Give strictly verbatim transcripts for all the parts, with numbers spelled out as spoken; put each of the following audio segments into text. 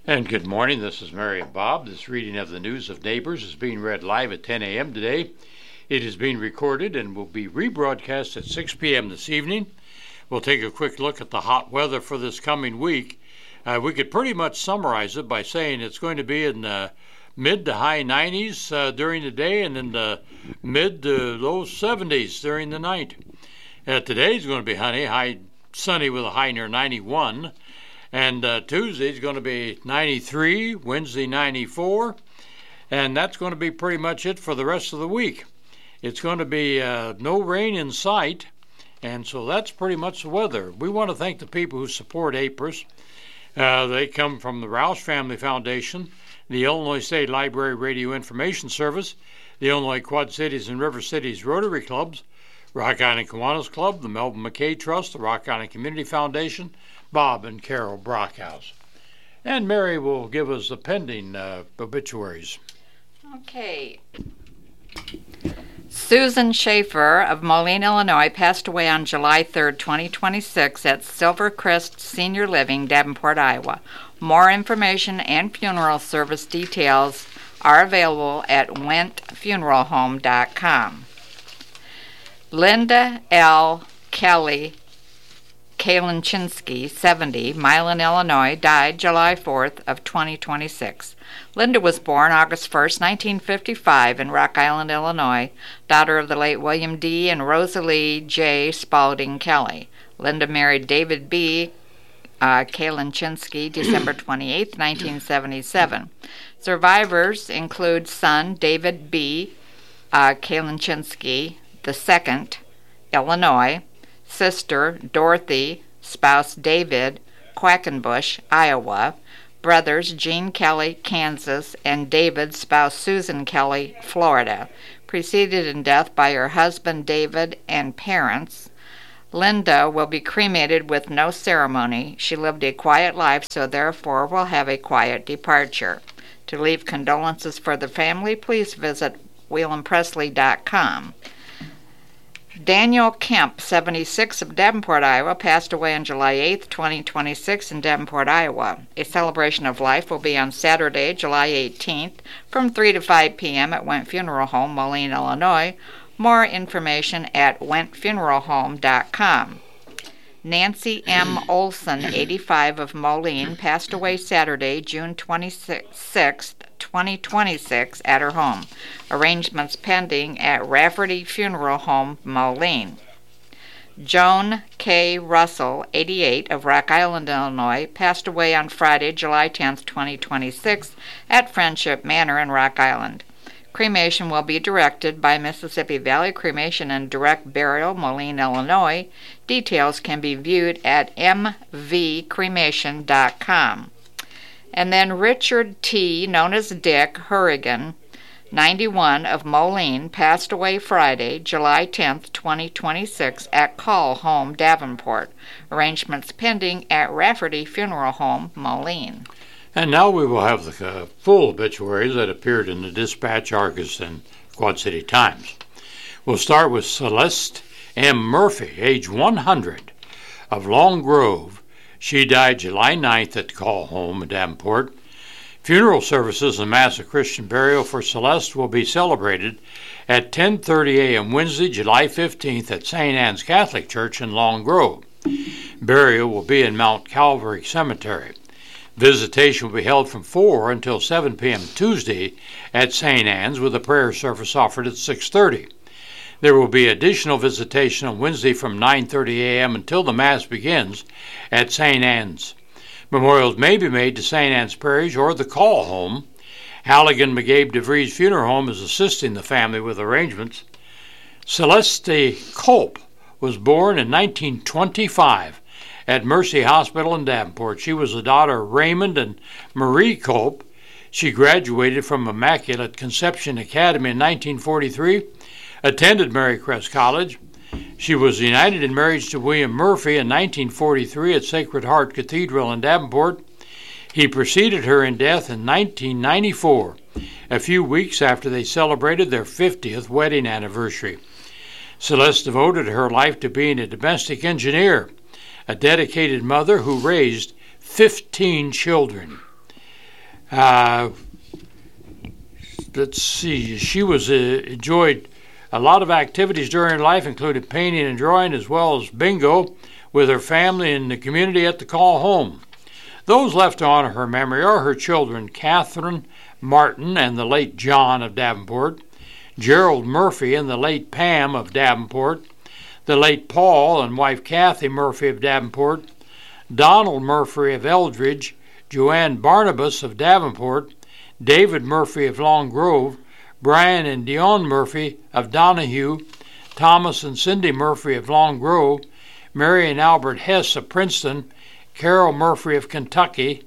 And good morning, this is Mary and Bob. This reading of the News of Neighbors is being read live at ten a.m. today. It is being recorded and will be rebroadcast at six p.m. this evening. We'll take a quick look at the hot weather for this coming week. Uh, we could pretty much summarize it by saying it's going to be in the mid to high nineties uh, during the day and in the mid to low seventies during the night. Uh, today's going to be honey, high sunny with a high near ninety-one. And uh, Tuesday's going to be ninety-three, Wednesday ninety-four, and that's going to be pretty much it for the rest of the week. It's going to be uh, no rain in sight, and so that's pretty much the weather. We want to thank the people who support A P R S. Uh, they come from the Roush Family Foundation, the Illinois State Library Radio Information Service, the Illinois Quad Cities and River Cities Rotary Clubs, Rock Island Kiwanis Club, the Melvin McKay Trust, the Rock Island Community Foundation, Bob and Carol Brockhouse. And Mary will give us the pending uh, obituaries. Okay. Susan Schaefer of Moline, Illinois, passed away on July third, twenty twenty-six at Silvercrest Senior Living, Davenport, Iowa. More information and funeral service details are available at went funeral home dot com. Linda L. Kelly Kalinchinsky, seventy, Milan, Illinois, died July fourth of twenty twenty-six. Linda was born August first, nineteen fifty-five in Rock Island, Illinois, daughter of the late William D. and Rosalie J. Spalding Kelly. Linda married David B. Uh, Kalinchinsky December twenty-eighth, nineteen seventy-seven. Survivors include son David B. Uh, Kalinchinsky the second, Illinois, sister Dorothy, spouse David, Quackenbush, Iowa, brothers Gene Kelly, Kansas, and David, spouse Susan Kelly, Florida, preceded in death by her husband David and parents. Linda will be cremated with no ceremony. She lived a quiet life, so therefore will have a quiet departure. To leave condolences for the family, please visit wheeland presley dot com. Daniel Kemp, seventy-six, of Davenport, Iowa, passed away on July eighth, twenty twenty-six in Davenport, Iowa. A celebration of life will be on Saturday, July eighteenth, from three to five p.m. at Went Funeral Home, Moline, Illinois. More information at went funeral home dot com. Nancy M. Olson, eighty-five, of Moline, passed away Saturday, June twenty-sixth, twenty twenty-six, at her home. Arrangements pending at Rafferty Funeral Home, Moline. Joan K. Russell, eighty-eight, of Rock Island, Illinois, passed away on Friday, July tenth, twenty twenty-six, at Friendship Manor in Rock Island. Cremation will be directed by Mississippi Valley Cremation and Direct Burial, Moline, Illinois. Details can be viewed at m v cremation dot com. And then Richard T., known as Dick Hurrigan, ninety-one, of Moline, passed away Friday, July tenth, twenty twenty-six, at Call Home, Davenport. Arrangements pending at Rafferty Funeral Home, Moline. And now we will have the uh, full obituaries that appeared in the Dispatch, Argus, and Quad City Times. We'll start with Celeste M. Murphy, age one hundred, of Long Grove. She died July ninth at Call Home in Davenport. Funeral services and Mass of Christian burial for Celeste will be celebrated at ten thirty a.m. Wednesday, July fifteenth at Saint Anne's Catholic Church in Long Grove. Burial will be in Mount Calvary Cemetery. Visitation will be held from four until seven p.m. Tuesday at Saint Anne's, with a prayer service offered at six thirty. There will be additional visitation on Wednesday from nine thirty a.m. until the Mass begins at Saint Anne's. Memorials may be made to Saint Anne's Parish or the Call Home. Halligan McGabe DeVries Funeral Home is assisting the family with arrangements. Celeste Culp was born in nineteen twenty-five at Mercy Hospital in Davenport. She was the daughter of Raymond and Marie Culp. She graduated from Immaculate Conception Academy in nineteen forty-three, attended Marycrest College. She was united in marriage to William Murphy in nineteen forty-three at Sacred Heart Cathedral in Davenport. He preceded her in death in nineteen ninety-four, a few weeks after they celebrated their fiftieth wedding anniversary. Celeste devoted her life to being a domestic engineer, a dedicated mother who raised fifteen children. Uh, let's see. She was uh, enjoyed a lot of activities during her life, including painting and drawing, as well as bingo with her family and the community at the call home. Those left to honor her memory are her children, Catherine Martin and the late John of Davenport, Gerald Murphy and the late Pam of Davenport, the late Paul and wife Kathy Murphy of Davenport, Donald Murphy of Eldridge, Joanne Barnabas of Davenport, David Murphy of Long Grove, Brian and Dion Murphy of Donahue, Thomas and Cindy Murphy of Long Grove, Mary and Albert Hess of Princeton, Carol Murphy of Kentucky,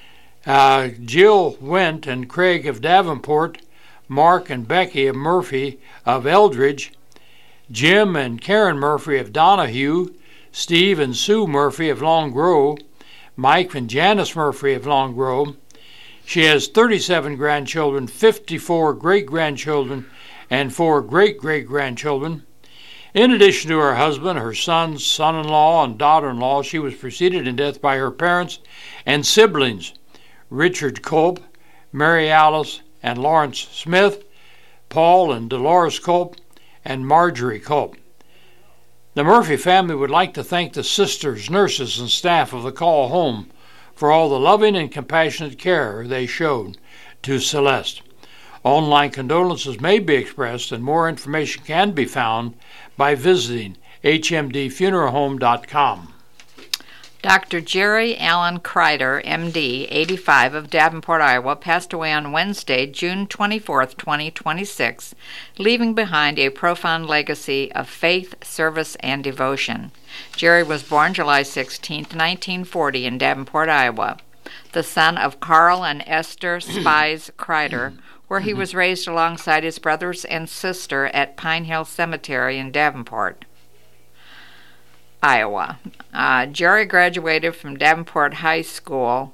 uh, Jill Went and Craig of Davenport, Mark and Becky of Murphy of Eldridge, Jim and Karen Murphy of Donahue, Steve and Sue Murphy of Long Grove, Mike and Janice Murphy of Long Grove. She has thirty-seven grandchildren, fifty-four great-grandchildren, and four great-great-grandchildren. In addition to her husband, her sons, son-in-law, and daughter-in-law, she was preceded in death by her parents and siblings, Richard Culp, Mary Alice and Lawrence Smith, Paul and Dolores Culp, and Marjorie Culp. The Murphy family would like to thank the sisters, nurses, and staff of the call home for all the loving and compassionate care they showed to Celeste. Online condolences may be expressed, and more information can be found by visiting h m d funeral home dot com. Doctor Jerry Allen Kreider, M D, eighty-five, of Davenport, Iowa, passed away on Wednesday, June twenty-fourth, twenty twenty-six, leaving behind a profound legacy of faith, service, and devotion. Jerry was born July sixteenth, nineteen forty, in Davenport, Iowa, the son of Carl and Esther Spies Kreider, where he was raised alongside his brothers and sister at Pine Hill Cemetery in Davenport, Iowa. Uh, Jerry graduated from Davenport High School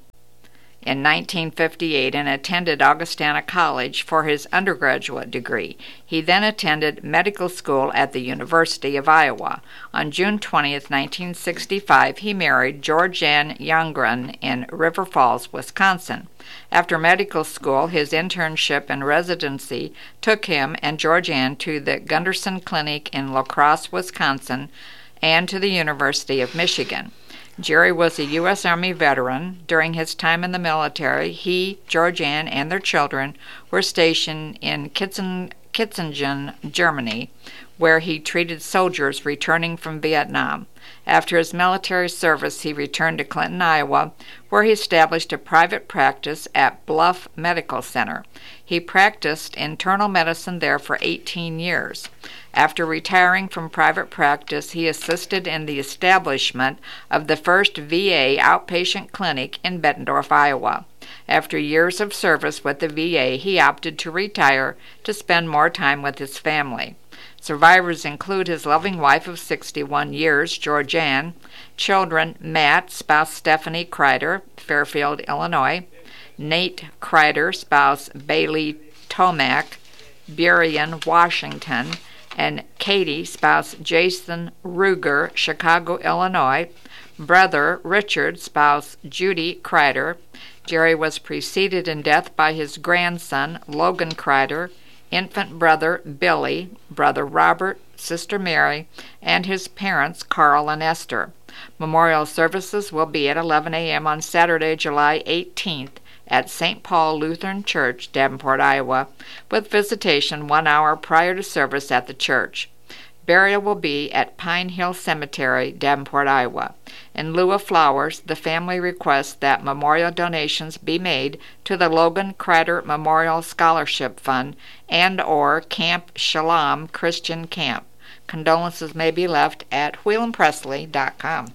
in nineteen fifty-eight and attended Augustana College for his undergraduate degree. He then attended medical school at the University of Iowa. On June twentieth, nineteen sixty-five, he married Georgianne Youngren in River Falls, Wisconsin. After medical school, his internship and residency took him and Georgianne to the Gunderson Clinic in La Crosse, Wisconsin, and to the University of Michigan. Jerry was a U S Army veteran. During his time in the military, he, Georgianne, and their children were stationed in Kitzen, Kitzingen, Germany, where he treated soldiers returning from Vietnam. After his military service, he returned to Clinton, Iowa, where he established a private practice at Bluff Medical Center. He practiced internal medicine there for eighteen years. After retiring from private practice, he assisted in the establishment of the first V A outpatient clinic in Bettendorf, Iowa. After years of service with the V A, he opted to retire to spend more time with his family. Survivors include his loving wife of sixty-one years, Georgianne, children Matt, spouse Stephanie Kreider, Fairfield, Illinois, Nate Kreider, spouse Bailey Tomac, Burien, Washington, and Katie, spouse Jason Ruger, Chicago, Illinois, brother Richard, spouse Judy Kreider. Jerry was preceded in death by his grandson, Logan Kreider, infant brother Billy, brother Robert, sister Mary, and his parents, Carl and Esther. Memorial services will be at eleven a.m. on Saturday, July eighteenth, at Saint Paul Lutheran Church, Davenport, Iowa, with visitation one hour prior to service at the church. Burial will be at Pine Hill Cemetery, Davenport, Iowa. In lieu of flowers, the family requests that memorial donations be made to the Logan Kreider Memorial Scholarship Fund and or Camp Shalom Christian Camp. Condolences may be left at wheel and presley dot com.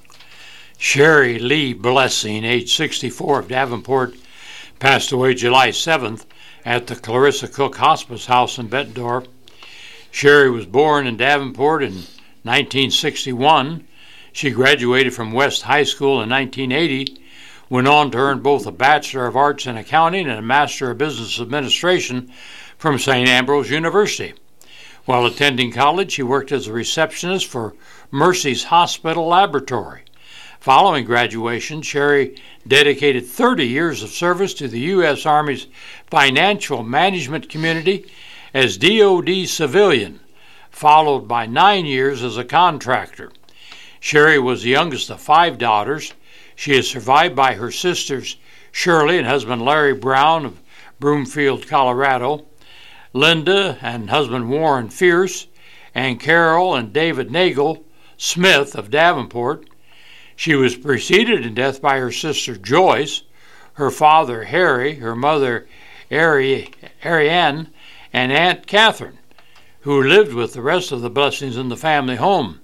Sherry Lee Blessing, age sixty-four, of Davenport, passed away July seventh at the Clarissa Cook Hospice House in Bettendorf. Sherry was born in Davenport in nineteen sixty-one. She graduated from West High School in nineteen eighty, went on to earn both a Bachelor of Arts in Accounting and a Master of Business Administration from Saint Ambrose University. While attending college, she worked as a receptionist for Mercy's Hospital Laboratory. Following graduation, Sherry dedicated thirty years of service to the U S. Army's financial management community as D O D civilian, followed by nine years as a contractor. Sherry was the youngest of five daughters. She is survived by her sisters Shirley and husband Larry Brown of Broomfield, Colorado, Linda and husband Warren Fierce, and Carol and David Nagel Smith of Davenport. She was preceded in death by her sister Joyce, her father Harry, her mother Ari- Ariane, and Aunt Catherine, who lived with the rest of the Blessings in the family home.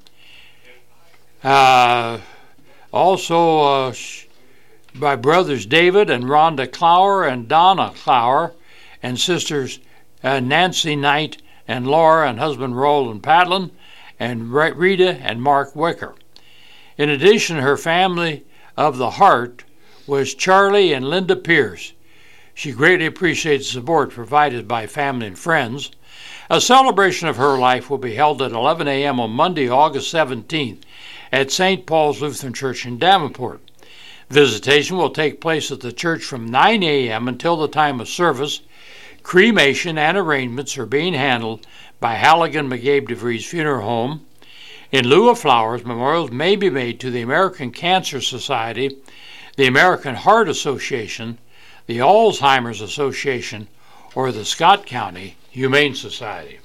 Uh, also uh, by brothers David and Rhonda Clower and Donna Clower, and sisters uh, Nancy Knight and Laura and husband Roland Padlin, and Rita and Mark Wicker. In addition, her family of the heart was Charlie and Linda Pierce. She greatly appreciates the support provided by family and friends. A celebration of her life will be held at eleven a.m. on Monday, August seventeenth at Saint Paul's Lutheran Church in Davenport. Visitation will take place at the church from nine a.m. until the time of service. Cremation and arrangements are being handled by Halligan McGabe DeVries Funeral Home. In lieu of flowers, memorials may be made to the American Cancer Society, the American Heart Association, the Alzheimer's Association, or the Scott County Humane Society.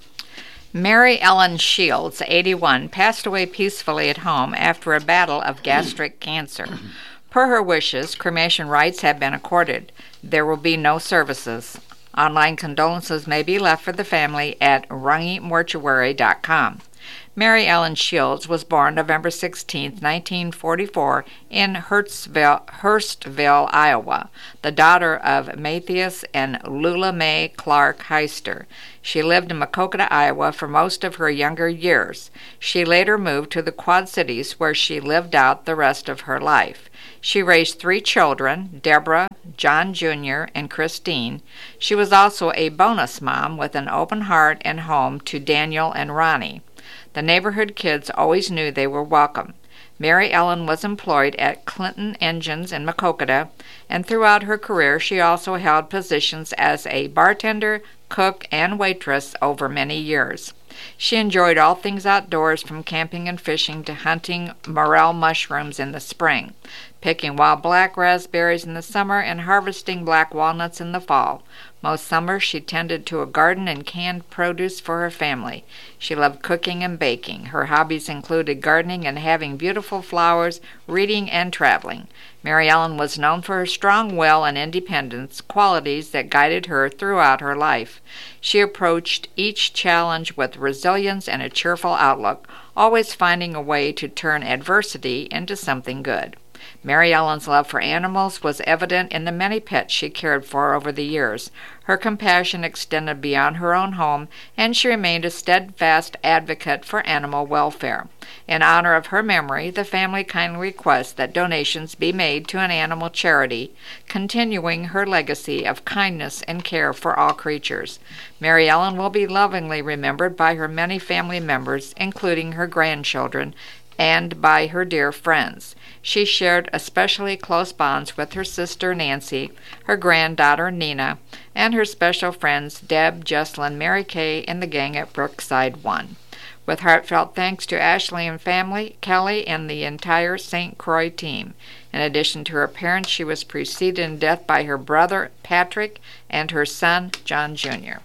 Mary Ellen Shields, eighty-one, passed away peacefully at home after a battle of gastric cancer. Per her wishes, cremation rites have been accorded. There will be no services. Online condolences may be left for the family at runge mortuary dot com. Mary Ellen Shields was born November sixteenth, nineteen forty-four, in Hurstville, Hurstville, Iowa, the daughter of Matthias and Lula Mae Clark Heister. She lived in Maquoketa, Iowa for most of her younger years. She later moved to the Quad Cities, where she lived out the rest of her life. She raised three children, Deborah, John Junior, and Christine. She was also a bonus mom with an open heart and home to Daniel and Ronnie. The neighborhood kids always knew they were welcome. Mary Ellen was employed at Clinton Engines in Maquoketa, and throughout her career she also held positions as a bartender, cook, and waitress over many years. She enjoyed all things outdoors, from camping and fishing to hunting morel mushrooms in the spring, picking wild black raspberries in the summer, and harvesting black walnuts in the fall. Most summers she tended to a garden and canned produce for her family. She loved cooking and baking. Her hobbies included gardening and having beautiful flowers, reading, and traveling. Mary Ellen was known for her strong will and independence, qualities that guided her throughout her life. She approached each challenge with resilience and a cheerful outlook, always finding a way to turn adversity into something good. Mary Ellen's love for animals was evident in the many pets she cared for over the years. Her compassion extended beyond her own home, and she remained a steadfast advocate for animal welfare. In honor of her memory, the family kindly requests that donations be made to an animal charity, continuing her legacy of kindness and care for all creatures. Mary Ellen will be lovingly remembered by her many family members, including her grandchildren, and by her dear friends. She shared especially close bonds with her sister Nancy, her granddaughter Nina, and her special friends Deb, Jesslyn, Mary Kay, and the gang at Brookside One. With heartfelt thanks to Ashley and family, Kelly, and the entire Saint Croix team. In addition to her parents, she was preceded in death by her brother Patrick and her son John Junior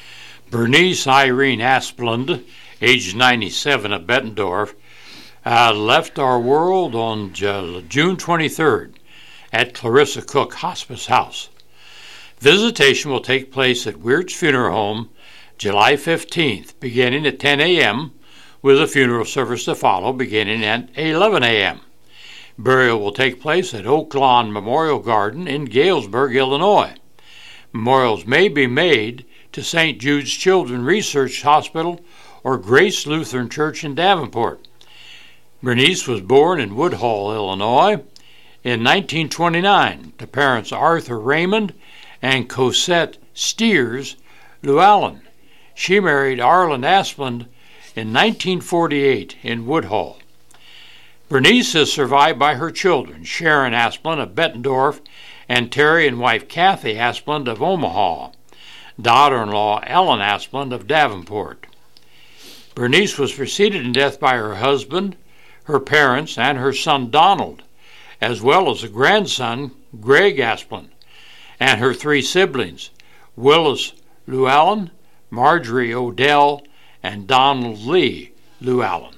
Bernice Irene Asplund, age ninety-seven, of Bettendorf, Uh, left our world on June twenty-third at Clarissa Cook Hospice House. Visitation will take place at Weird's Funeral Home July fifteenth, beginning at ten a.m., with a funeral service to follow beginning at eleven a.m. Burial will take place at Oak Lawn Memorial Garden in Galesburg, Illinois. Memorials may be made to Saint Jude's Children's Research Hospital or Grace Lutheran Church in Davenport. Bernice was born in Woodhull, Illinois, in nineteen twenty-nine to parents Arthur Raymond and Cosette Steers Llewellyn. She married Arlen Asplund in nineteen forty-eight in Woodhull. Bernice is survived by her children, Sharon Asplund of Bettendorf and Terry and wife Kathy Asplund of Omaha, daughter-in-law Ellen Asplund of Davenport. Bernice was preceded in death by her husband, her parents, and her son Donald, as well as a grandson, Greg Asplund, and her three siblings, Willis Llewellyn, Marjorie Odell, and Donald Lee Llewellyn.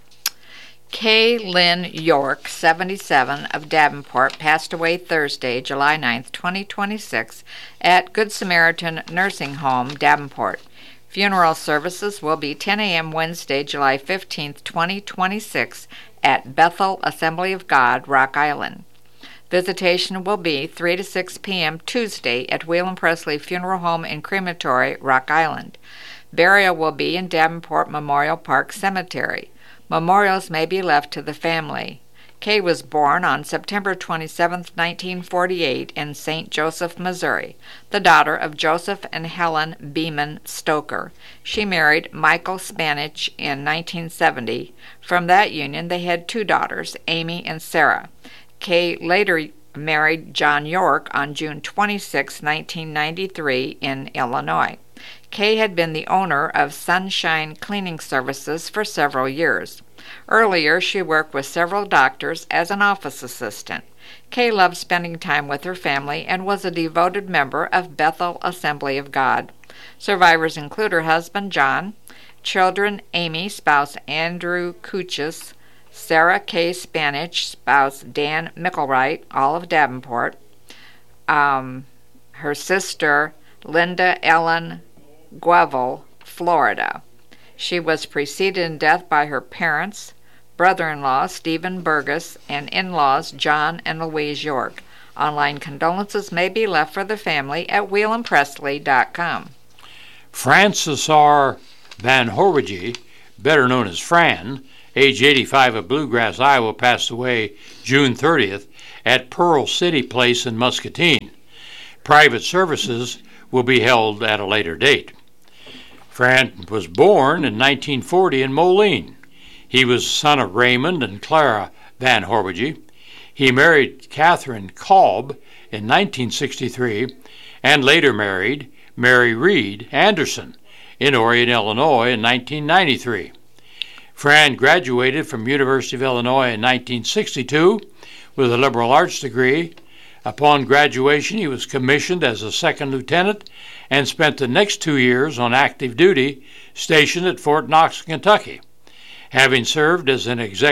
Kay Lynn York, seventy-seven, of Davenport, passed away Thursday, July ninth, twenty twenty-six, at Good Samaritan Nursing Home, Davenport. Funeral services will be ten a.m. Wednesday, July fifteenth, twenty twenty-six, at Bethel Assembly of God, Rock Island. Visitation will be three to six p.m. Tuesday at Whelan Presley Funeral Home and Crematory, Rock Island. Burial will be in Davenport Memorial Park Cemetery. Memorials may be left to the family. Kay was born on September twenty-seventh, nineteen forty-eight, in Saint Joseph, Missouri, the daughter of Joseph and Helen Beeman Stoker. She married Michael Spanich in nineteen seventy. From that union, they had two daughters, Amy and Sarah. Kay later married John York on June twenty-sixth, nineteen ninety-three, in Illinois. Kay had been the owner of Sunshine Cleaning Services for several years. Earlier, she worked with several doctors as an office assistant. Kay loved spending time with her family and was a devoted member of Bethel Assembly of God. Survivors include her husband, John, children, Amy, spouse Andrew Kuchis, Sarah K. Spanich, spouse Dan Mickelwright, all of Davenport, um, her sister, Linda Ellen Guevel, Florida. She was preceded in death by her parents, brother-in-law Stephen Burgess, and in-laws John and Louise York. Online condolences may be left for the family at whelan presley dot com. Francis R. Van Horwege, better known as Fran, age eighty-five, of Bluegrass, Iowa, passed away June thirtieth at Pearl City Place in Muscatine. Private services will be held at a later date. Fran was born in nineteen forty in Moline. He was the son of Raymond and Clara Van Horwege. He married Catherine Kolb in nineteen sixty-three and later married Mary Reed Anderson in Orion, Illinois in nineteen ninety-three. Fran graduated from University of Illinois in nineteen sixty-two with a liberal arts degree. Upon graduation, he was commissioned as a second lieutenant and spent the next two years on active duty stationed at Fort Knox, Kentucky. Having served as an executive